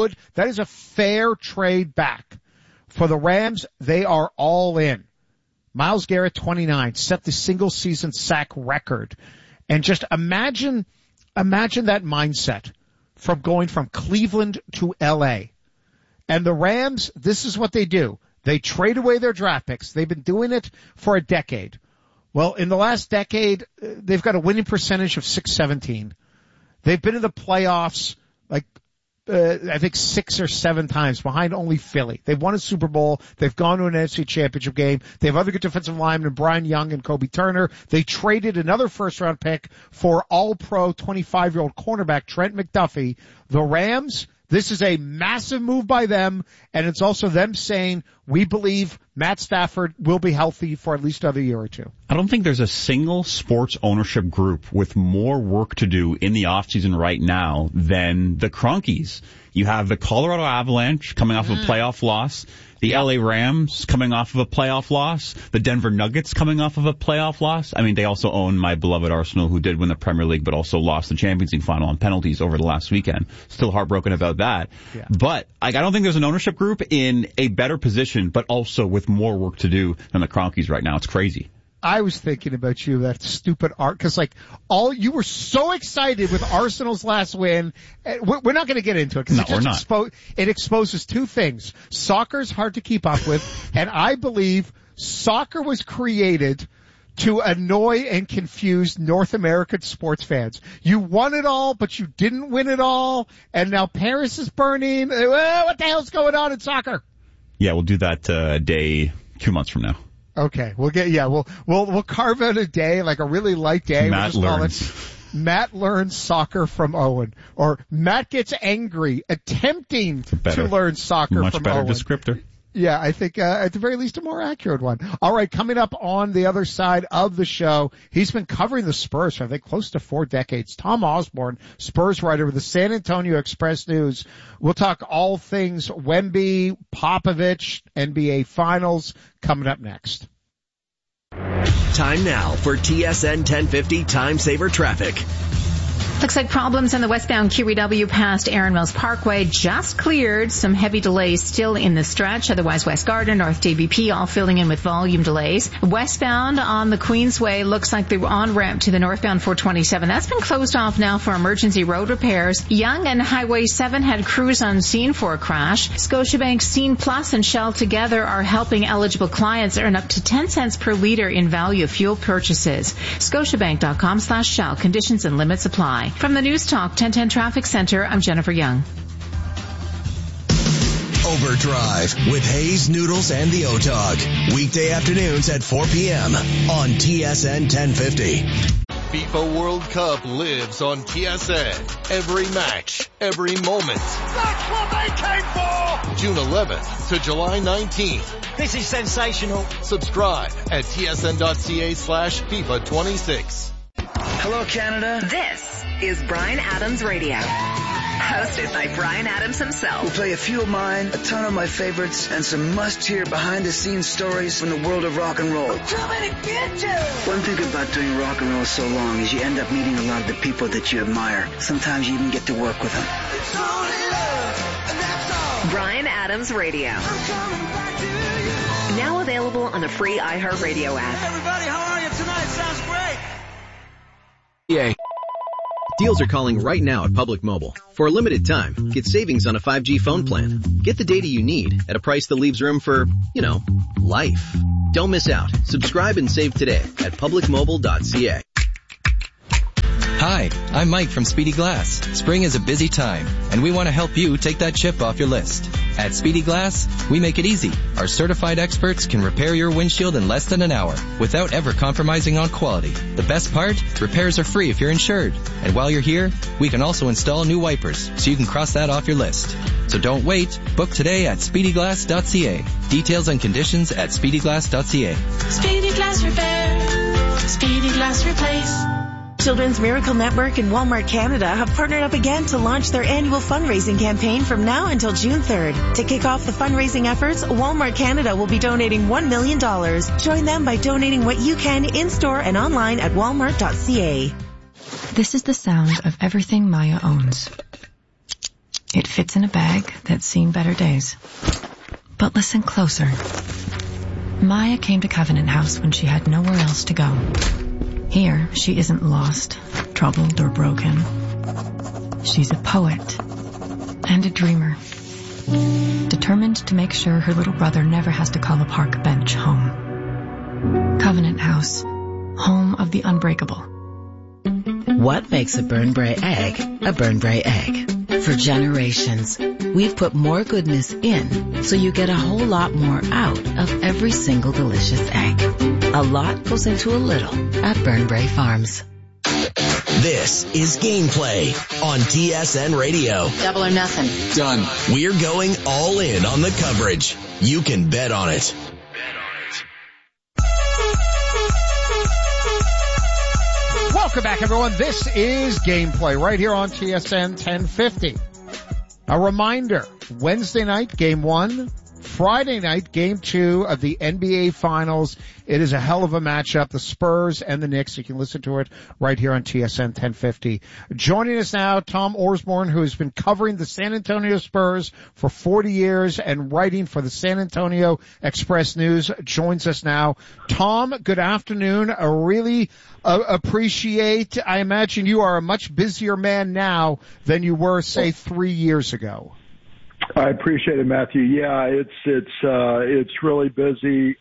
a fair trade back. For the Rams, they are all in. Myles Garrett, 29, set the single season sack record. And just imagine that mindset from going from Cleveland to LA. And the Rams, this is what they do. They trade away their draft picks. They've been doing it for a decade. Well, in the last decade, they've got a winning percentage of .617. They've been in the playoffs I think 6 or 7 times behind only Philly. They've won a Super Bowl. They've gone to an NFC Championship game. They have other good defensive linemen, Brian Young and Kobe Turner. They traded another first-round pick for all-pro 25-year-old cornerback Trent McDuffie. The Rams, this is a massive move by them, and it's also them saying, we believe Matt Stafford will be healthy for at least another year or two. I don't think there's a single sports ownership group with more work to do in the offseason right now than the Cronkies. You have the Colorado Avalanche coming off of a playoff loss, the LA Rams coming off of a playoff loss, the Denver Nuggets coming off of a playoff loss. I mean, they also own my beloved Arsenal, who did win the Premier League but also lost the Champions League final on penalties over the last weekend. Still heartbroken about that. Yeah. But I don't think there's an ownership group in a better position, but also with more work to do than the Cronkies right now. It's crazy. I was thinking about you, that stupid art, because you were so excited with Arsenal's last win. We're not going to get into it because it exposes two things. Soccer's hard to keep up with, and I believe soccer was created to annoy and confuse North American sports fans. You won it all, but you didn't win it all, and now Paris is burning. What the hell's going on in soccer? Yeah, we'll do that day 2 months from now. Okay, we'll carve out a day, like a really light day. Matt learns. Matt learns soccer from Owen, or Matt gets angry attempting to learn soccer from Owen. Much better descriptor. Yeah, I think at the very least a more accurate one. All right, coming up on the other side of the show, he's been covering the Spurs for I think close to 4 decades. Tom Osborne, Spurs writer with the San Antonio Express-News. We'll talk all things Wemby, Popovich, NBA Finals coming up next. Time now for TSN 1050 Time Saver Traffic. Looks like problems on the westbound QEW past Erin Mills Parkway just cleared. Some heavy delays still in the stretch. Otherwise, West Garden, North DBP all filling in with volume delays. Westbound on the Queensway looks like the on-ramp to the northbound 427. That's been closed off now for emergency road repairs. Yonge and Highway 7 had crews on scene for a crash. Scotiabank Scene Plus and Shell together are helping eligible clients earn up to 10 cents per liter in value of fuel purchases. Scotiabank.com/Shell. Conditions and limits apply. From the News Talk 1010 Traffic Center, I'm Jennifer Young. Overdrive with Hayes, Noodles, and the O-Dog. Weekday afternoons at 4 p.m. on TSN 1050. FIFA World Cup lives on TSN. Every match, every moment. That's what they came for! June 11th to July 19th. This is sensational. Subscribe at tsn.ca/FIFA 26. Hello, Canada. This is Bryan Adams Radio. Hosted by Bryan Adams himself. We'll play a few of mine, a ton of my favorites, and some must-hear behind-the-scenes stories from the world of rock and roll. Too many bitches! One thing about doing rock and roll so long is you end up meeting a lot of the people that you admire. Sometimes you even get to work with them. It's only love, and that's all. Bryan Adams Radio. I'm coming back to you. Now available on the free iHeartRadio app. Hey, everybody, how are you tonight? Sounds great. Yeah. Deals are calling right now at Public Mobile. For a limited time, get savings on a 5G phone plan. Get the data you need at a price that leaves room for, life. Don't miss out. Subscribe and save today at publicmobile.ca. Hi, I'm Mike from Speedy Glass. Spring is a busy time, and we want to help you take that chip off your list. At Speedy Glass, we make it easy. Our certified experts can repair your windshield in less than an hour without ever compromising on quality. The best part? Repairs are free if you're insured. And while you're here, we can also install new wipers so you can cross that off your list. So don't wait. Book today at speedyglass.ca. Details and conditions at speedyglass.ca. Speedy Glass Repair. Speedy Glass Replace. Children's Miracle Network and Walmart Canada have partnered up again to launch their annual fundraising campaign from now until June 3rd. To kick off the fundraising efforts, Walmart Canada will be donating $1 million. Join them by donating what you can in-store and online at walmart.ca. This is the sound of everything Maya owns. It fits in a bag that's seen better days. But listen closer. Maya came to Covenant House when she had nowhere else to go. Here, she isn't lost, troubled, or broken. She's a poet and a dreamer, determined to make sure her little brother never has to call a park bench home. Covenant House, home of the unbreakable. What makes a Burnbrae egg a Burnbrae egg? For generations, we've put more goodness in so you get a whole lot more out of every single delicious egg. A lot goes into a little at Burnbrae Farms. This is Gameplay on TSN Radio. Double or nothing. Done. We're going all in on the coverage. You can bet on it. Welcome back, everyone. This is Gameplay right here on TSN 1050. A reminder, Wednesday night, Game 1, Friday night, Game 2 of the NBA Finals. It is a hell of a matchup, the Spurs and the Knicks. You can listen to it right here on TSN 1050. Joining us now, Tom Orsborn, who has been covering the San Antonio Spurs for 40 years and writing for the San Antonio Express News, joins us now. Tom, good afternoon. I really appreciate, I imagine you are a much busier man now than you were, say, 3 years ago. I appreciate it, Matthew. Yeah, it's really busy.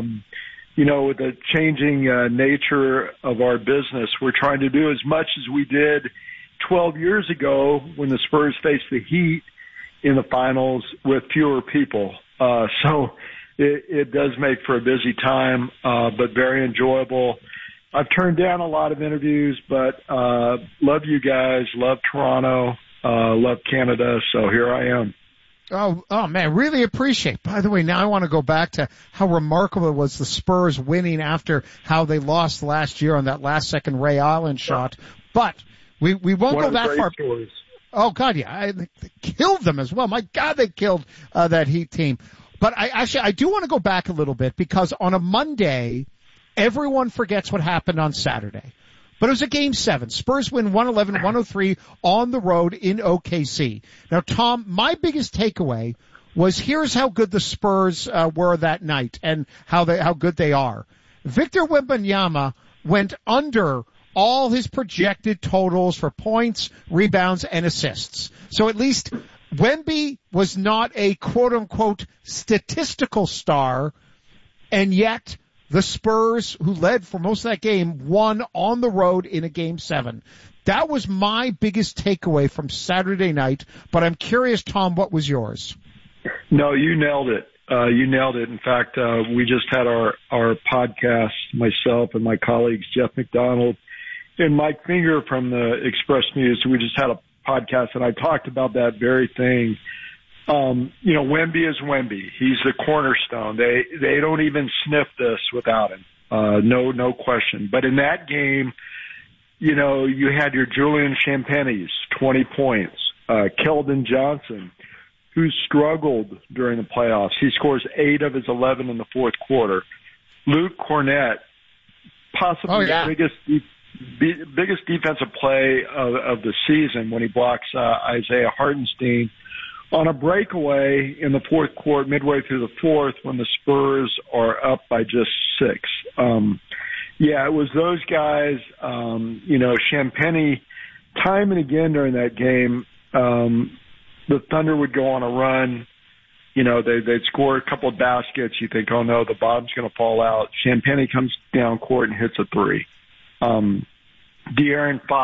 With the changing nature of our business, we're trying to do as much as we did 12 years ago when the Spurs faced the Heat in the finals with fewer people. So it does make for a busy time, but very enjoyable. I've turned down a lot of interviews, but love you guys, love Toronto, love Canada, so here I am. Oh man, really appreciate. By the way, now I want to go back to how remarkable it was the Spurs winning after how they lost last year on that last second Ray Allen shot. But we won't go that far. Stories. Oh God, yeah, they killed them as well. My God, they killed that Heat team. But I do want to go back a little bit because on a Monday, everyone forgets what happened on Saturday. But it was a Game 7. Spurs win 111-103 on the road in OKC. Now, Tom, my biggest takeaway was here's how good the Spurs were that night and how good they are. Victor Wembanyama went under all his projected totals for points, rebounds, and assists. So at least Wemby was not a quote-unquote statistical star, and yet the Spurs, who led for most of that game, won on the road in a Game 7. That was my biggest takeaway from Saturday night, but I'm curious, Tom, what was yours? No, you nailed it. You nailed it. In fact, we just had our podcast, myself and my colleagues, Jeff McDonald and Mike Finger from the Express News, we just had a podcast, and I talked about that very thing. Wemby is Wemby. He's the cornerstone. They don't even sniff this without him. No question. But in that game, you had your Julian Champagnes, 20 points. Keldon Johnson, who struggled during the playoffs. He scores 8 of his 11 in the fourth quarter. Luke Cornett, possibly the biggest defensive play of the season when he blocks Isaiah Hartenstein on a breakaway in the fourth quarter, midway through the fourth, when the Spurs are up by just 6. It was those guys. Champagnie, time and again during that game, the Thunder would go on a run. They'd score a couple of baskets. You think, oh no, the bottom's going to fall out. Champagnie comes down court and hits a 3. De'Aaron Fox